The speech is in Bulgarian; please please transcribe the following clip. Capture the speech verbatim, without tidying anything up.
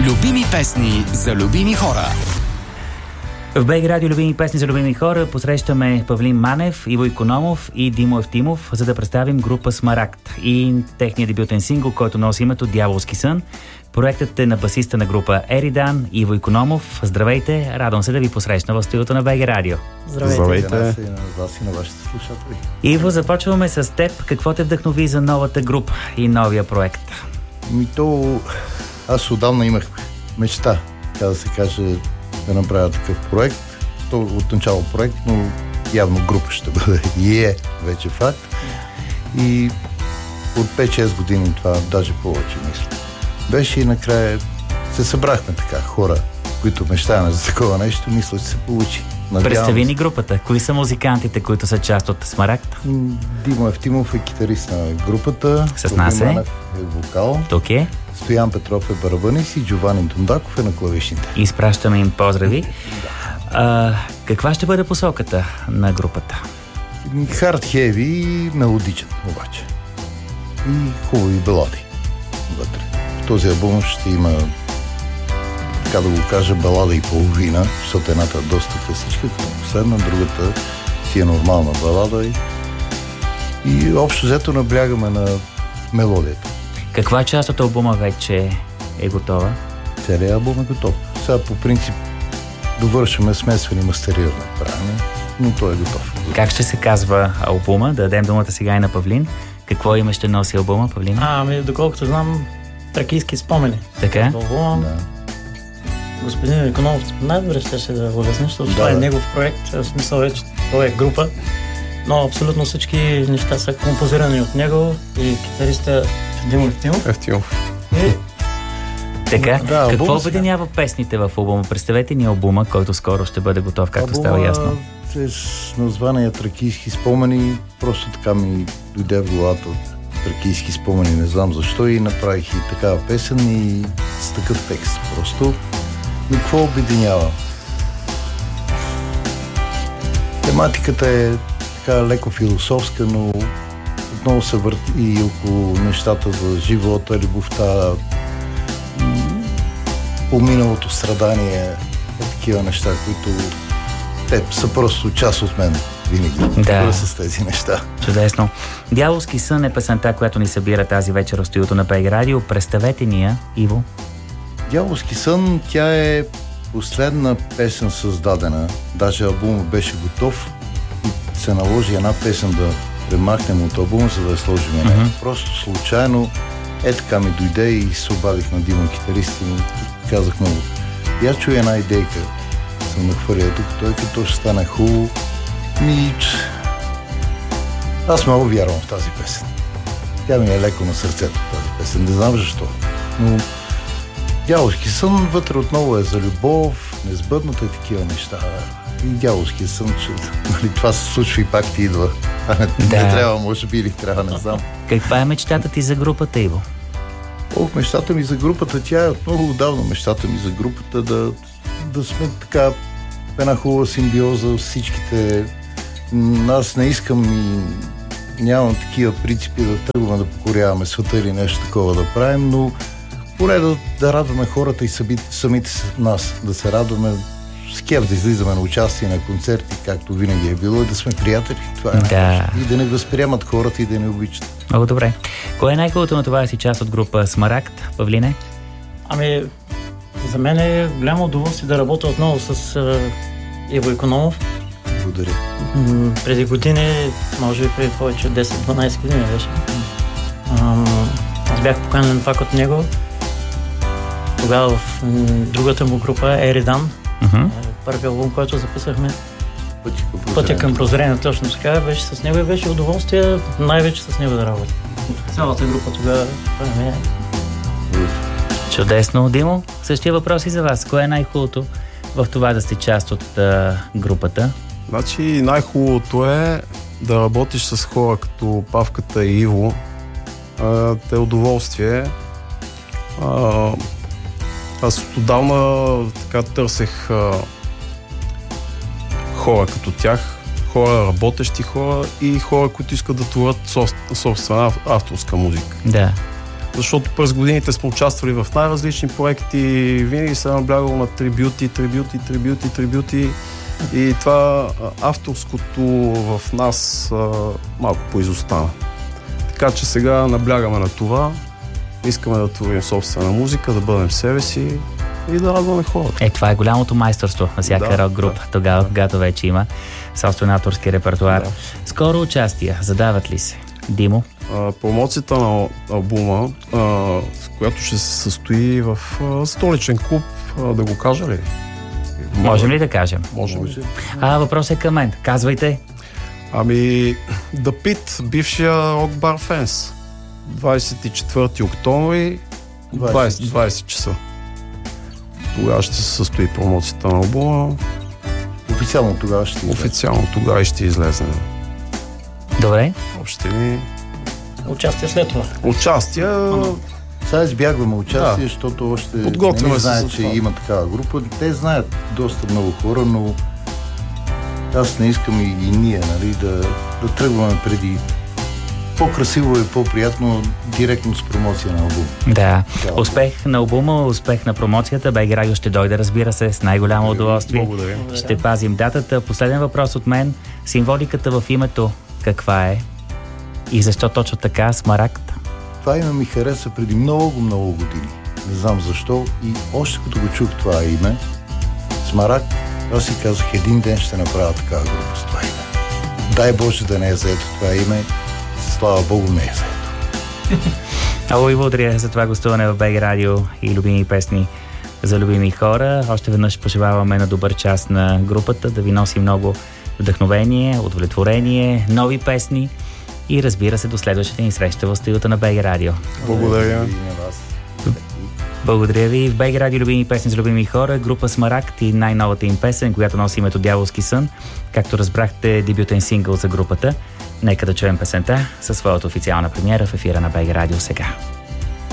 Любими песни за любими хора. В БГ Радио любими песни за любими хора посрещаме Павлин Манев, Иво Икономов и Димо Евтимов, за да представим група Смарагд и техният дебютен сингъл, който носи името Дяволски сън. Проектът е на басиста на група Еридан, Иво Икономов. Здравейте, радвам се да ви посрещна в студиото на БГ Радио. Здравейте. Здравейте. На вас и на вашите слушатели. Иво, започваме с теб. Какво те вдъхнови за новата група и новия проект? Ми то... Аз отдавна имах мечта, така да се каже, да направя такъв проект. То от начало проект, но явно група ще бъде и е вече факт. И от пет-шест години това, даже повече мисля. Беше и накрая се събрахме така хора, които мечтаем за такова нещо, мисля, че се получи. Надявам. Представи ни групата. Кои са музикантите, които са част от Смарагд? Димо Евтимов е китарист на групата. С нас е. Манев е вокал. Тук е. Стоян Петров е барабанист и Джовани Дундаков е на клавишните. Изпращаме им поздрави. А, каква ще бъде посоката на групата? Хард хеви и мелодичен обаче. И хубави балади вътре. В този албум ще има, така да го кажа, балада и половина, защото едната е доста късичка, последна, другата си е нормална балада и, и общо взето наблягаме на мелодията. Каква част от албума вече е готова? Целият албум е готов. Сега по принцип довършваме смесване и мастериране правилно, но той е готов. Как ще се казва албума? Да дадем думата сега и на Павлин. Какво име ще носи албума, Павлин? А, ами, доколкото знам, тракийски спомени. Така? Албума, Да. господин Икономов най-добре ще да го обясни, защото Да, това е да. негов проект, в смисъл е, че това е група, но абсолютно всички неща са композирани от него и китариста Димо Евтимов. Ефтимов. И Така? Да, Какво албума сега. обединява песните в албума? Представете ни албума, който скоро ще бъде готов, както Албума става ясно. е с название Тракийски спомени. Просто така ми дойде в главата Тракийски спомени, не знам защо, и направих и такава песен и с такъв текст. Просто. И какво обединява? Тематиката е така леко философска, но отново се върти и около нещата за живота, любовта, м, по-миналото страдание, е такива неща, които те са просто част от мен винаги. Да. С тези неща. Чудесно. Дяволски сън е песента, която ни събира тази вечер в студиото на БГ Радио. Представете ни я, Иво. Дяволски сън, тя е последна песен създадена. Даже албумът беше готов и се наложи една песен да премахнем от албума, за да я сложим една. Мгм. Просто случайно е така ми дойде и се обадих на Димо китарист и му казах му: я чуя една идейка, съм нахвърля тук, той като ще стане хубаво. Ми... Аз много вярвам в тази песен. Тя ми е леко на сърцето, тази песен. Не знам защо, но Дяволски сън вътре отново е за любов, несбъдната и такива неща. И Дяволски сън, че нали, това се случва и пак ти идва. А не, Да. не трябва, може би, или трябва, не знам. Каква е мечтата ти за групата, Иво? Ох, мечтата ми за групата, тя е от много отдавна мечтата ми за групата, да, да сме така една хубава симбиоза всичките. М, Аз не искам и нямам такива принципи да тръгваме да покоряваме света или нещо такова да правим, но поне да, да радваме хората и самите, самите с- нас, да се радваме с кеф, да излизаме на участие на концерти, както винаги е било, и да сме приятели. Това е Да. най-важно. И да не възприемат хората и да не обичат. Много добре. Кое е най-хубавото на това да си част от група Смарагд, Павлине? Ами, за мен е голямо удоволствие да работя отново с е, Иво Икономов. Благодаря. М, преди години, може би преди повече от десет-дванайсет години беше. Ам, аз бях поканен пак от него. Тогава в м, другата му група Еридан, Мгм. първи албум, който записахме, Пътя към Пътя прозрение. към прозрение, точно така, беше с него и беше удоволствие най-вече с него да работя. Цялата група тогава, това ми е. Чудесно, Димо. Същия въпрос и за вас. Кое е най-хубавото в това да сте част от а, групата? Значи най-хубавото е да работиш с хора като Павката и Иво. А, те удоволствие. А, аз отдавна така търсех а, хора като тях, хора работещи хора и хора, които искат да творят соб- собствена ав- авторска музика. Да. защото през годините сме участвали в най-различни проекти, винаги се е наблягало на трибюти, трибюти, трибюти, трибюти и това авторското в нас а, малко поизостана. Така че сега наблягаме на това, искаме да творим собствена музика, да бъдем себе си и да радваме хората. Е, това е голямото майсторство на всяка да, рок-група, да, тогава, да. когато вече има собствен авторски репертуар. Да. Скоро участия, задават ли се? Димо? А, промоцията на албума, а, с която ще се състои в а, столичен клуб, а, да го кажа ли? Можем ли да кажем? Можем. А, въпросът е към мен. Казвайте. Ами, The Pit, бившия Rock Bar Fans. двадесет и четвърти октомври, двадесет, двадесет часа. Тогава ще се състои промоцията на албума. Официално тогава ще излезе. Официално тогава и ще излезе. Добре. Още ли? Участие след това. Участия... Сега избягваме участие, Да. защото още Подготвяме не се знаят, за че това. има такава група. Те знаят доста много хора, но аз не искам и, и ние, нали, да, да тръгваме преди по-красиво и по-приятно директно с промоция на албум. Да. Успех на албума, успех на промоцията. БГ Радио ще дойде, разбира се, с най-голямо удоволствие. Благодаря. Ще пазим датата. Последен въпрос от мен. Символиката в името каква е? И защо точно така Смарагд? Това име ми хареса преди много, много години. Не знам защо. И още като го чух това име, Смарагд, аз си казах, един ден ще направя такава група с това име. Дай Боже да не е заето това име. Слава Богу, не е заето. Много ви благодаря за това гостуване в БГ Радио и любими песни за любими хора. Още веднъж пожелаваме на добър час на групата, да ви носи много вдъхновение, удовлетворение, нови песни и разбира се до следващата ни среща в студиото на БГ Радио. Благодаря. Благодаря ви. В БГ Радио любими песни за любими хора, група Смарагд и най-новата им песен, която носи името Дяволски сън. Както разбрахте, дебютен сингъл за групата. Нека да чуем песента със своята официална премиера в ефира на БГ Радио сега.